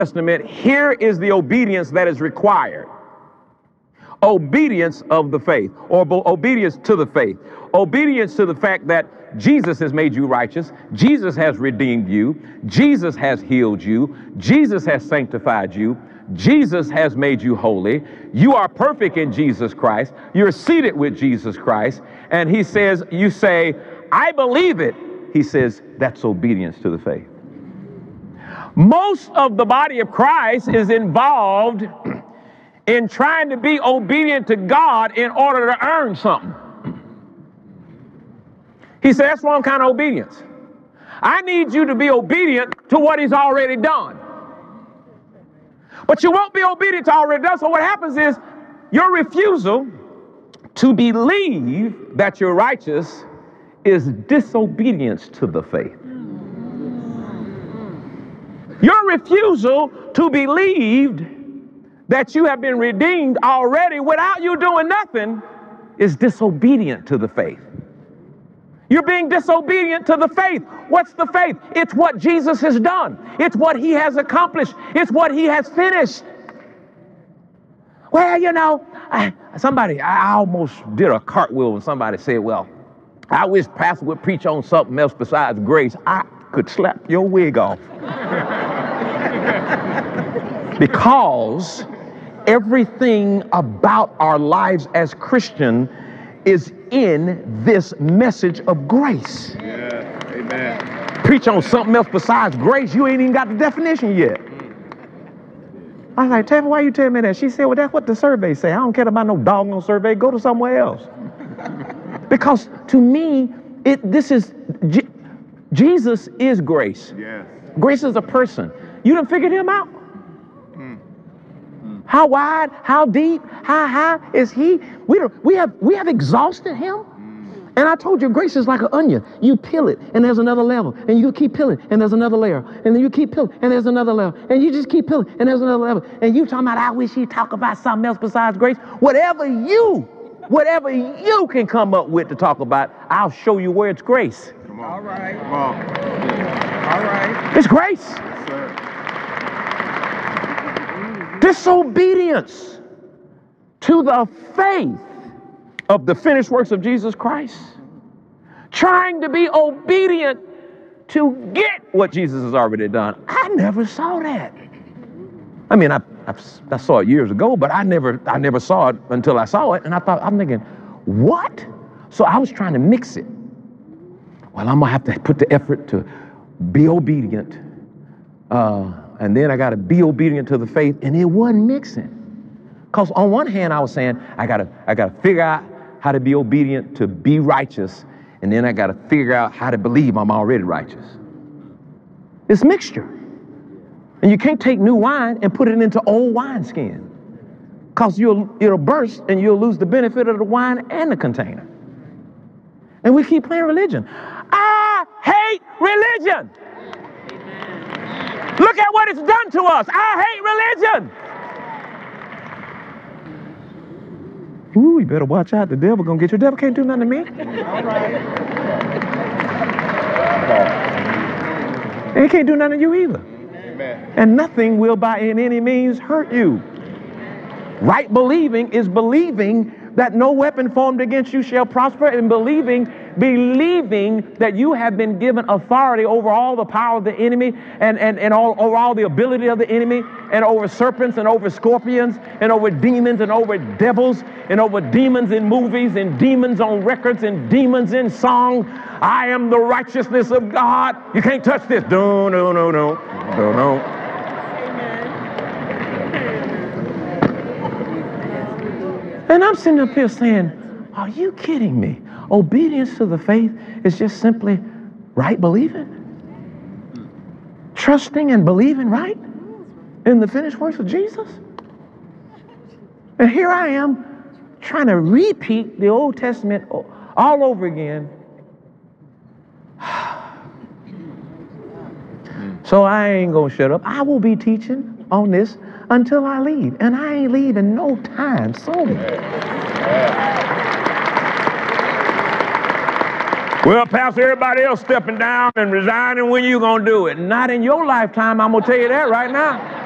Testament, here is the obedience that is required. Obedience of the faith, or obedience to the faith. Obedience to the fact that Jesus has made you righteous. Jesus has redeemed you. Jesus has healed you. Jesus has sanctified you. Jesus has made you holy. You are perfect in Jesus Christ. You're seated with Jesus Christ. And he says, you say, I believe it. He says, that's obedience to the faith. Most of the body of Christ is involved in trying to be obedient to God in order to earn something. He said, that's wrong kind of obedience. I need you to be obedient to what he's already done. But you won't be obedient to already done. So what happens is your refusal to believe that you're righteous is disobedience to the faith. Your refusal to believe that you have been redeemed already without you doing nothing is disobedient to the faith. You're being disobedient to the faith. What's the faith? It's what Jesus has done. It's what he has accomplished. It's what he has finished. Well, you know, I almost did a cartwheel when somebody said, well, I wish Pastor would preach on something else besides grace. I could slap your wig off. Because everything about our lives as Christian is in this message of grace. Yeah, amen. Preach on something else besides grace, you ain't even got the definition yet. I was like, Taffy, why you telling me that? She said, well, that's what the survey say. I don't care about no doggone survey. Go to somewhere else. Because to me, Jesus is grace. Yes. Grace is a person. You done figured him out? How wide, how deep, how high is he? We have exhausted him. And I told you, grace is like an onion. You peel it, and there's another level. And you keep peeling, and there's another layer. And then you keep peeling, and there's another level. And you just keep peeling, and there's another level. And you talking about, I wish he'd talk about something else besides grace. Whatever you can come up with to talk about, I'll show you where it's grace. Come on. All right. Come on. All right. It's grace. Yes, sir. Disobedience to the faith of the finished works of Jesus Christ. Trying to be obedient to get what Jesus has already done. I never saw that. I mean, I saw it years ago, but I never saw it until I saw it. And I'm thinking, what? So I was trying to mix it. Well, I'm gonna have to put the effort to be obedient. And then I got to be obedient to the faith, and it wasn't mixing. Because on one hand, I was saying, I gotta figure out how to be obedient to be righteous, and then I got to figure out how to believe I'm already righteous. It's mixture. And you can't take new wine and put it into old wineskin, because it'll burst and you'll lose the benefit of the wine and the container. And we keep playing religion. I hate religion. Look at what it's done to us. I hate religion. Ooh, you better watch out. The devil gonna get you. The devil can't do nothing to me. All right. And he can't do nothing to you either. Amen. And nothing will by any means hurt you. Right believing is believing that no weapon formed against you shall prosper, and believing that you have been given authority over all the power of the enemy and over all the ability of the enemy, and over serpents and over scorpions and over demons and over devils and over demons in movies and demons on records and demons in song. I am the righteousness of God. You can't touch this. No. And I'm sitting up here saying, are you kidding me? Obedience to the faith is just simply right believing. Trusting and believing right in the finished works of Jesus. And here I am trying to repeat the Old Testament all over again. So I ain't gonna shut up. I will be teaching on this until I leave. And I ain't leaving no time soon. Well, Pastor, everybody else stepping down and resigning. When you gonna do it? Not in your lifetime, I'm gonna tell you that right now.